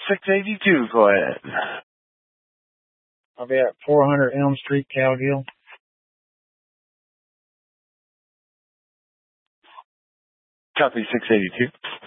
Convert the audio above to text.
682, go ahead. I'll be at 400 Elm Street, Cowgill. Copy 682.